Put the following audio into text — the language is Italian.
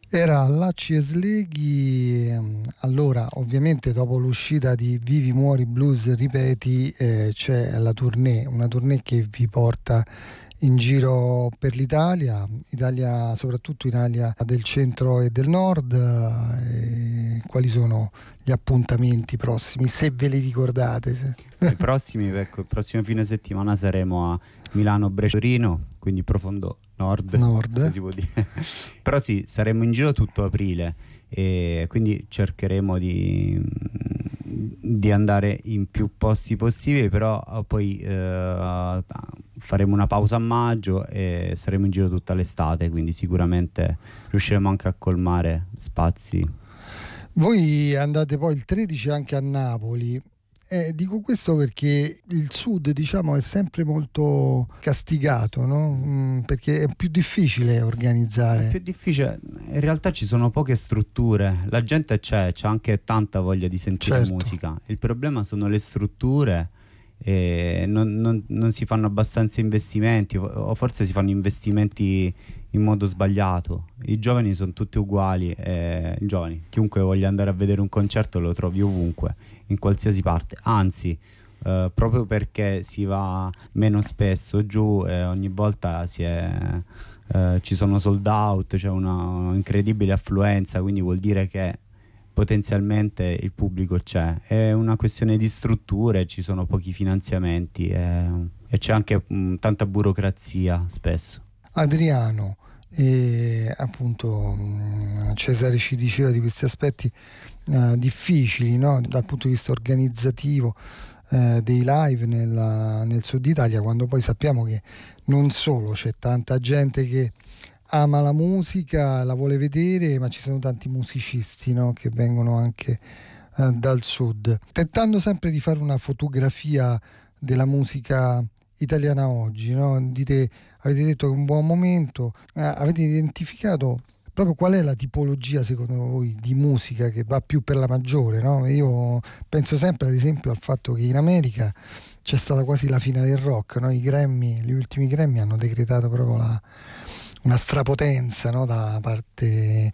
Era Lacci e Sleghi. Allora, ovviamente dopo l'uscita di Vivi Muori Blues Ripeti, c'è la tournée, una tournée che vi porta in giro per l'Italia, soprattutto Italia del centro e del nord. Quali sono gli appuntamenti prossimi, se ve li ricordate? I prossimi, ecco, il prossimo fine settimana saremo a Milano, Brescia, Torino, quindi profondo nord, se si può dire. Però sì, saremo in giro tutto aprile e quindi cercheremo di andare in più posti possibili, però poi faremo una pausa a maggio e saremo in giro tutta l'estate, quindi sicuramente riusciremo anche a colmare spazi. Voi andate poi il 13 anche a Napoli. Dico questo perché il sud, diciamo, è sempre molto castigato, no? Perché è più difficile organizzare. È più difficile, in realtà ci sono poche strutture, la gente c'è anche tanta voglia di sentire Certo. musica. Il problema sono le strutture e non si fanno abbastanza investimenti, o forse si fanno investimenti in modo sbagliato. I giovani sono tutti uguali, giovani, chiunque voglia andare a vedere un concerto lo trovi ovunque, in qualsiasi parte, anzi proprio perché si va meno spesso giù e ogni volta ci sono sold out, c'è una incredibile affluenza, quindi vuol dire che potenzialmente il pubblico c'è. È una questione di strutture, ci sono pochi finanziamenti e c'è anche tanta burocrazia spesso. Adriano, appunto Cesare ci diceva di questi aspetti difficili, no? Dal punto di vista organizzativo dei live nel sud Italia, quando poi sappiamo che non solo c'è tanta gente che ama la musica, la vuole vedere, ma ci sono tanti musicisti, no? Che vengono anche dal sud, tentando sempre di fare una fotografia della musica italiana oggi, no? Avete detto che è un buon momento, avete identificato proprio qual è la tipologia secondo voi di musica che va più per la maggiore, no? Io penso sempre ad esempio al fatto che in America c'è stata quasi la fine del rock, no? Gli ultimi Grammy hanno decretato proprio una strapotenza, no? Da parte